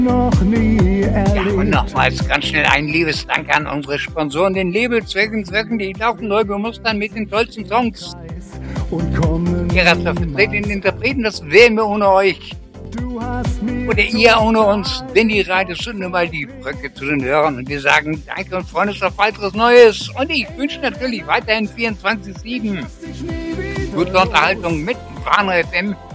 noch nie erlebt. Ja, und nochmals ganz schnell ein liebes Dank an unsere Sponsoren, den Labels, Wirken, die laufen neu bemustern mit den tollsten Songs. Und kommen Ihrer vertretenen Interpreten, das wären wir ohne euch. du hast mir Oder ihr ohne uns, denn die Radiostunde mal die Brücke zu den Hörern. Und wir sagen Danke und freuen uns auf weiteres Neues. Und ich wünsche natürlich weiterhin 24/7 gute Unterhaltung mit Fahner FM.